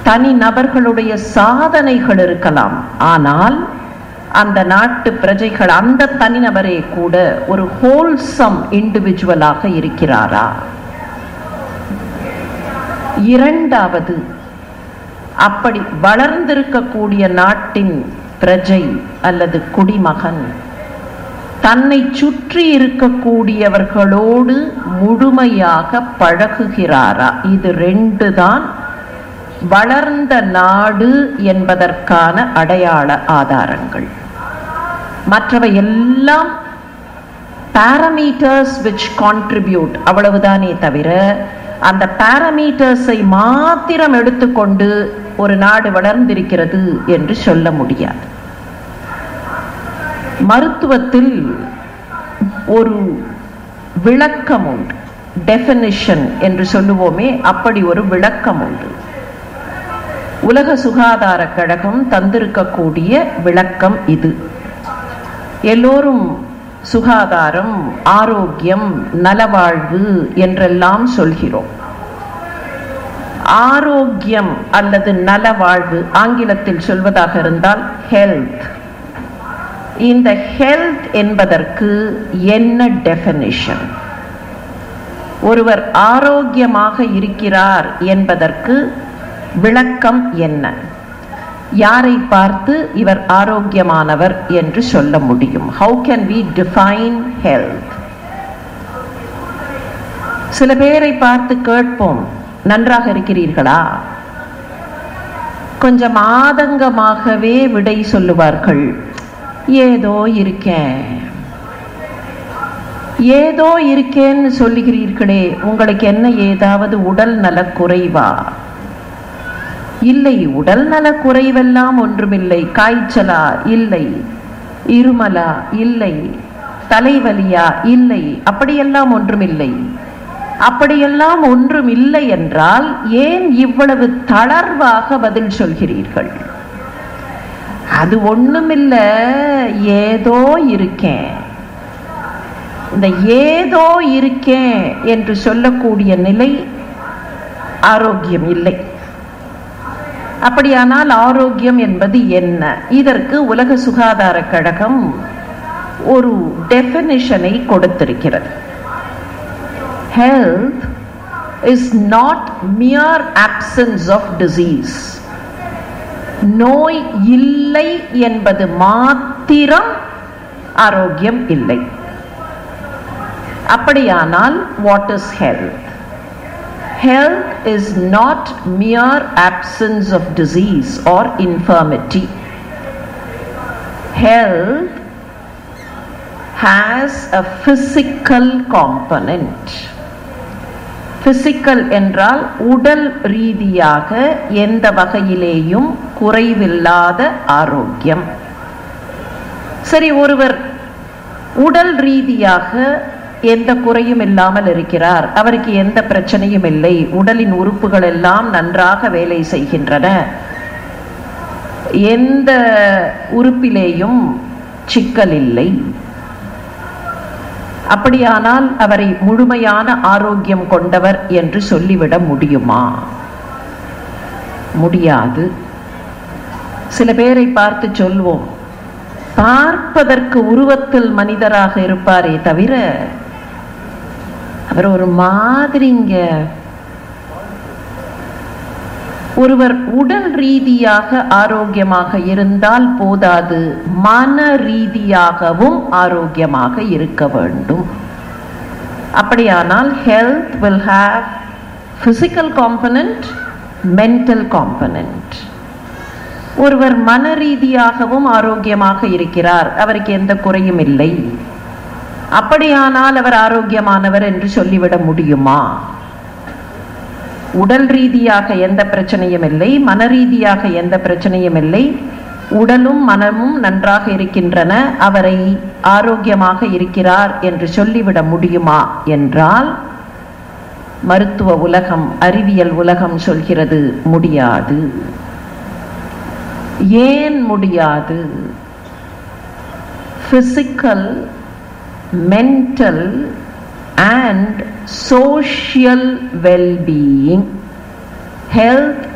தனி நபர்களுடைய சாதனைகள் இருக்கலாம், ஆனால் அந்த நாட்டு பிரஜைகள், அந்த தனிநபரே கூட ஒரு ஹோல்சம் இண்டிவிஜுவலாக இருக்கிறாரா? இரண்டாவது, அப்படி வளர்ந்திருக்கக்கூடிய நாட்டின் பிரஜை அல்லது குடிமகன் தன்னை சுற்றி இருக்கக்கூடியவர்களோடு முழுமையாக பழகுகிறாரா? இது ரெண்டு தான் வளர்ந்த நாடு என்பதற்கான அடையாள ஆதாரங்கள். மற்றவை எல்லாம் பாராமீட்டர்ஸ் which contribute, அவ்வளவுதானே தவிர அந்த பாராமீட்டர்ஸை மாத்திரம் எடுத்துக்கொண்டு ஒரு நாடு வளர்ந்திருக்கிறது என்று சொல்ல முடியாது. மருத்துவத்தில் ஒரு விளக்கம் உண்டு, டெஃபினிஷன் என்று சொல்லுவோமே, அப்படி ஒரு விளக்கம் உண்டு. உலக சுகாதார கழகம் தந்திருக்கக்கூடிய விளக்கம் இது. எல்லோரும் சுகாதாரம், ஆரோக்கியம், நலவாழ்வு என்றெல்லாம் சொல்கிறோம். ஆரோக்கியம் அல்லது நலவாழ்வு, ஆங்கிலத்தில் சொல்வதாக இருந்தால் ஹெல்த். இந்த ஹெல்த் என்பதற்கு என்ன டெஃபினிஷன்? ஒருவர் ஆரோக்கியமாக இருக்கிறார் என்பதற்கு விளக்கம் என்ன? யாரை பார்த்து இவர் ஆரோக்கியமானவர் என்று சொல்ல முடியும்? How can we define health? சில பேரை பார்த்து கேட்போம், நன்றாக இருக்கிறீர்களா? கொஞ்சம் ஆதங்கமாகவே விடை சொல்லுவார்கள், ஏதோ இருக்கேன். ஏதோ இருக்கேன்னு சொல்லுகிறீர்களே, உங்களுக்கு என்ன ஏதாவது உடல் நல குறைவா? இல்லை, உடல் நல குறைவெல்லாம் ஒன்றுமில்லை. காய்ச்சலா? இல்லை. இருமலா? இல்லை. தலைவலியா? இல்லை. அப்படியெல்லாம் ஒன்றுமில்லை. அப்படியெல்லாம் ஒன்றும் இல்லை என்றால் ஏன் இவ்வளவு தளர்வாக பதில் சொல்கிறீர்கள்? அது ஒண்ணுமில்லை, ஏதோ இருக்கேன். இந்த ஏதோ இருக்கேன் என்று சொல்லக்கூடிய நிலை ஆரோக்கியம் இல்லை. அப்படியானால் ஆரோக்கியம் என்பது என்ன? இதற்கு உலக சுகாதார கழகம் ஒரு டெஃபினிஷனை கொடுத்திருக்கிறது. Health is not mere absence of disease. நோய் இல்லை என்பது மாத்திரம் ஆரோக்கியம் இல்லை. அப்படியானால் what is health? Health is not mere absence of disease or infirmity. Health has a physical component. Physical என்றால் உடல் ரீதியாக எந்த வகையிலேயும் குறைவில்லாத ஆரோக்கியம். சரி, ஒருவர் உடல் ரீதியாக எந்த குறையும் இல்லாமல் இருக்கிறார், அவருக்கு எந்த பிரச்சனையும் இல்லை, உடலின் உறுப்புகள் எல்லாம் நன்றாக வேலை செய்கின்றன, எந்த உறுப்பிலேயும் சிக்கல் இல்லை. அப்படியானால் அவரை முழுமையான ஆரோக்கியம் கொண்டவர் என்று சொல்லிவிட முடியுமா? முடியாது. சில பேரை பார்த்து சொல்வோம், பார்ப்பதற்கு உருவத்தில் மனிதராக இருப்பாரே தவிர அவர் ஒரு மாதிரிங்க. ஒருவர் உடல் ரீதியாக ஆரோக்கியமாக இருந்தால் போதாது, மன ரீதியாகவும் ஆரோக்கியமாக இருக்க வேண்டும். அப்படியானால் health will have physical component, mental component. ஒருவர் மன ரீதியாகவும் ஆரோக்கியமாக இருக்கிறார், அவருக்கு எந்த குறையும் இல்லை, அப்படியானால் அவர் ஆரோக்கியமானவர் என்று சொல்லிவிட முடியுமா? உடல் ரீதியாக எந்த பிரச்சனையும் இல்லை, மன ரீதியாக எந்த பிரச்சனையும் இல்லை, உடலும் மனமும் நன்றாக இருக்கின்றன, அவரை ஆரோக்கியமாக இருக்கிறார் என்று சொல்லிவிட முடியுமா என்றால் மருத்துவ உலகம், அறிவியல் உலகம் சொல்கிறது முடியாது. ஏன் முடியாது? Physical, mental and social well-being, health